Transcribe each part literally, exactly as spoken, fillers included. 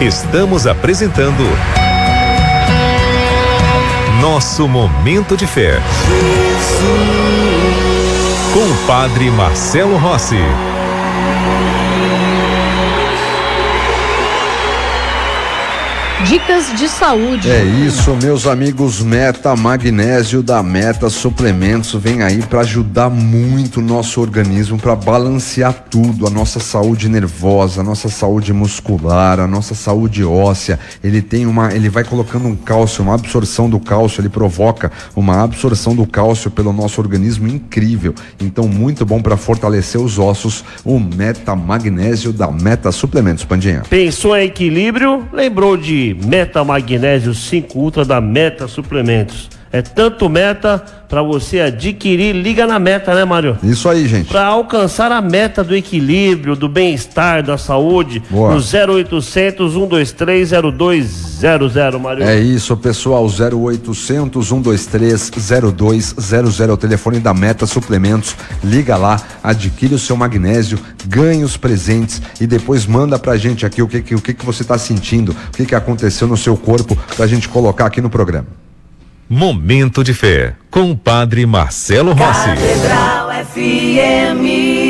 Estamos apresentando Nosso Momento de Fé, com o Padre Marcelo Rossi. Dicas de saúde. É isso, meus amigos. Meta Magnésio da Meta Suplementos vem aí para ajudar muito o nosso organismo, para balancear tudo, a nossa saúde nervosa, a nossa saúde muscular, a nossa saúde óssea. Ele tem uma, ele vai colocando um cálcio, uma absorção do cálcio, ele provoca uma absorção do cálcio pelo nosso organismo incrível. Então, muito bom para fortalecer os ossos, o Meta Magnésio da Meta Suplementos. Pandinha. Pensou em equilíbrio? Lembrou de Meta Magnésio cinco Ultra da Meta Suplementos. É tanto meta para você adquirir. Liga na Meta, né, Mário? Isso aí, gente. Para alcançar a meta do equilíbrio, do bem-estar, da saúde. Boa. No zero oitocentos, um dois três, zero dois zero zero, Mário. É isso, pessoal. zero oitocentos, um dois três, zero dois zero zero é o telefone da Meta Suplementos. Liga lá, adquire o seu magnésio, ganhe os presentes e depois manda pra gente aqui o que, que, o que, que você tá sentindo, o que, que aconteceu no seu corpo, pra gente colocar aqui no programa. Momento de Fé, com o Padre Marcelo Rossi. Catedral F M.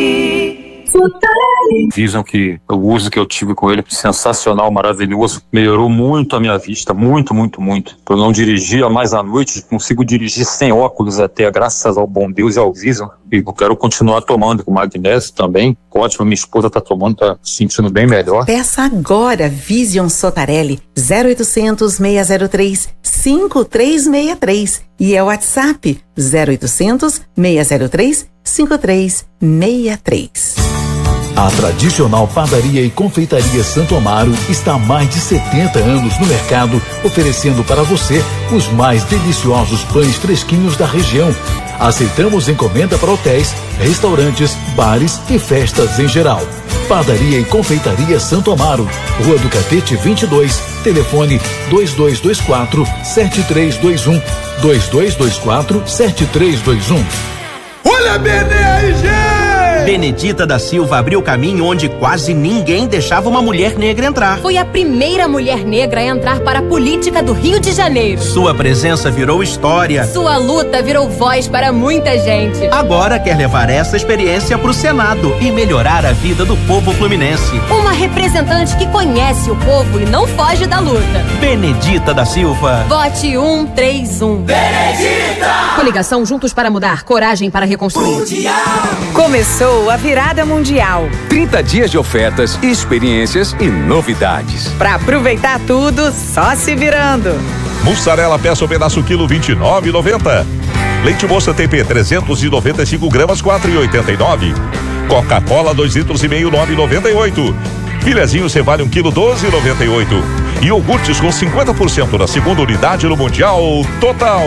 Vision que o uso que eu tive com ele, sensacional, maravilhoso, melhorou muito a minha vista, muito, muito, muito. Eu não dirigia mais à noite, consigo dirigir sem óculos até, graças ao bom Deus e ao Vision. E eu quero continuar tomando com magnésio também. Ótimo, minha esposa tá tomando, tá se sentindo bem melhor. Peça agora Vision Sotarelli, zero oitocentos, seis zero três, cinco três seis três. E é o WhatsApp, zero oitocentos, seis zero três, cinco três seis três. A tradicional padaria e confeitaria Santo Amaro está há mais de setenta anos no mercado, oferecendo para você os mais deliciosos pães fresquinhos da região. Aceitamos encomenda para hotéis, restaurantes, bares e festas em geral. Padaria e confeitaria Santo Amaro, Rua do Catete vinte e dois, telefone dois dois dois quatro, sete três dois um, dois dois dois quatro, sete três dois um. Olha, B D R G! Benedita da Silva abriu caminho onde quase ninguém deixava uma mulher negra entrar. Foi a primeira mulher negra a entrar para a política do Rio de Janeiro. Sua presença virou história. Sua luta virou voz para muita gente. Agora quer levar essa experiência para o Senado e melhorar a vida do povo fluminense. Uma representante que conhece o povo e não foge da luta. Benedita da Silva. Vote um três um. Benedita! Coligação Juntos para Mudar, coragem para reconstruir. Mundial. Começou a virada mundial. trinta dias de ofertas, experiências e novidades. Para aproveitar tudo, só se virando. Mussarela peça o pedaço quilo vinte e nove reais e noventa centavos. Leite moça T P trezentos e noventa e cinco gramas quatro reais e oitenta e nove centavos. Coca-Cola dois litros e meio nove reais e noventa e oito centavos. Filezinho Cevale um quilo doze reais e noventa e oito centavos. E iogurtes com cinquenta por cento na segunda unidade no Mundial Total.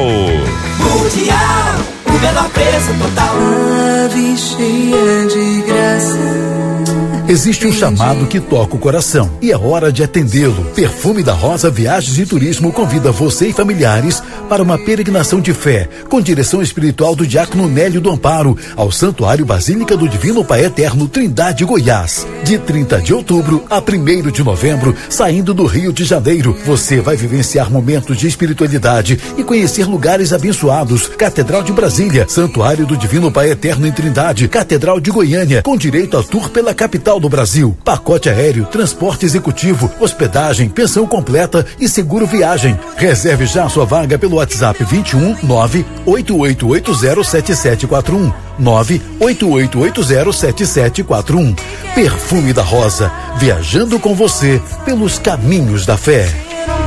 Mundial, o menor preço total. Ave cheia de graça. Existe um chamado que toca o coração e é hora de atendê-lo. Perfume da Rosa Viagens e Turismo convida você e familiares para uma peregrinação de fé com direção espiritual do diácono Nélio do Amparo ao Santuário Basílica do Divino Pai Eterno Trindade, Goiás. De trinta de outubro a primeiro de novembro, saindo do Rio de Janeiro, você vai vivenciar momentos de espiritualidade e conhecer lugares abençoados. Catedral de Brasília, Santuário do Divino Pai Eterno em Trindade, Catedral de Goiânia, com direito a tour pela capital do Brasil, pacote aéreo, transporte executivo, hospedagem, pensão completa e seguro viagem. Reserve já a sua vaga pelo WhatsApp vinte e um, nove oito oito oito zero sete sete quatro um, nove oito oito oito zero sete sete quatro um. Perfume da Rosa, viajando com você pelos caminhos da fé.